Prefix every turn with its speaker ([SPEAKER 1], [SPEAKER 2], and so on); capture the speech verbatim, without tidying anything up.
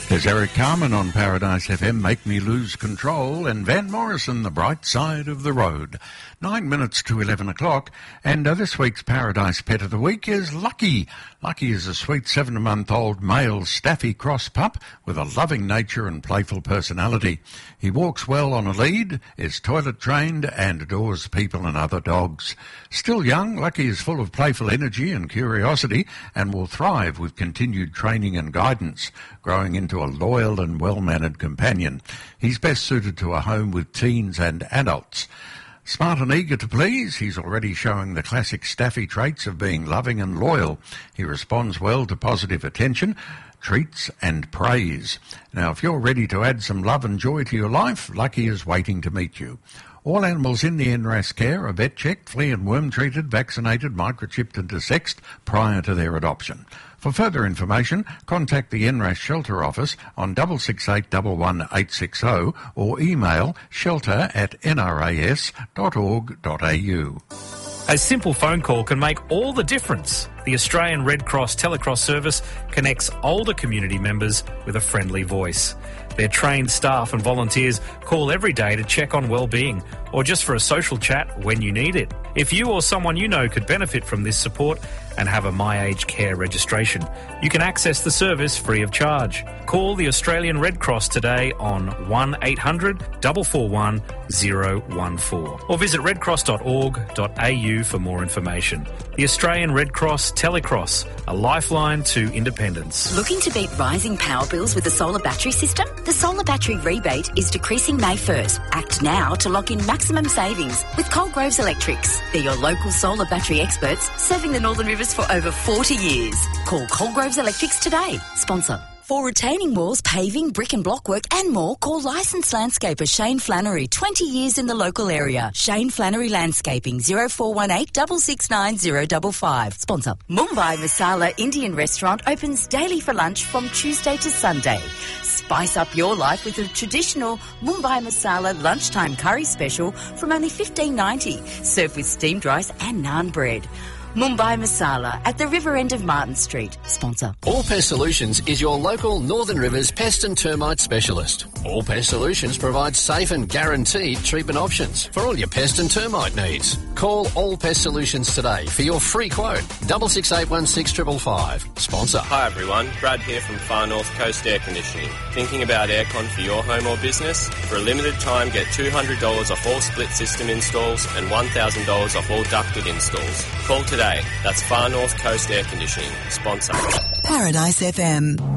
[SPEAKER 1] There's Eric Carmen on Paradise F M, Make Me Lose Control, and Van Morrison, The Bright Side of the Road. Nine minutes to eleven o'clock, and uh, this week's Paradise Pet of the Week is Lucky. Lucky is a sweet seven-month-old male Staffy Cross pup with a loving nature and playful personality. He walks well on a lead, is toilet-trained, and adores people and other dogs. Still young, Lucky is full of playful energy and curiosity and will thrive with continued training and guidance, growing into a loyal and well-mannered companion. He's best suited to a home with teens and adults. Smart and eager to please, he's already showing the classic Staffy traits of being loving and loyal. He responds well to positive attention, treats and praise. Now, if you're ready to add some love and joy to your life, Lucky is waiting to meet you. All animals in the N R A S care are vet-checked, flea and worm treated, vaccinated, microchipped and desexed prior to their adoption. For further information, contact the N R A S Shelter Office on six six eight one one eight six zero or email shelter at n r a s dot org dot a u.
[SPEAKER 2] A simple phone call can make all the difference. The Australian Red Cross Telecross service connects older community members with a friendly voice. Their trained staff and volunteers call every day to check on well-being or just for a social chat when you need it. If you or someone you know could benefit from this support and have a My Age Care registration, you can access the service free of charge. Call the Australian Red Cross today on one eight hundred four four one zero one four or visit red cross dot org dot a u for more information. The Australian Red Cross Telecross, a lifeline to independence.
[SPEAKER 3] Looking to beat rising power bills with the solar battery system? The solar battery rebate is decreasing May first. Act now to lock in maximum savings with Coalgroves Electrics. They're your local solar battery experts serving the Northern Rivers for over forty years. Call Coalgroves Electrics today. Sponsor. For retaining walls, paving, brick and block work and more, call licensed landscaper Shane Flannery, twenty years in the local area. Shane Flannery Landscaping, zero four one eight six six nine zero five five. Sponsor. Mumbai Masala Indian Restaurant opens daily for lunch from Tuesday to Sunday. Spice up your life with a traditional Mumbai Masala lunchtime curry special from only fifteen ninety, served with steamed rice and naan bread. Mumbai Masala at the river end of Martin Street. Sponsor.
[SPEAKER 4] All Pest Solutions is your local Northern Rivers pest and termite specialist. All Pest Solutions provides safe and guaranteed treatment options for all your pest and termite needs. Call All Pest Solutions today for your free quote. six six eight one six five five five. Sponsor.
[SPEAKER 5] Hi everyone, Brad here from Far North Coast Air Conditioning. Thinking about aircon for your home or business? For a limited time, get two hundred dollars off all split system installs and one thousand dollars off all ducted installs. Call today. That's Far North Coast Air Conditioning. Sponsor.
[SPEAKER 6] Paradise F M.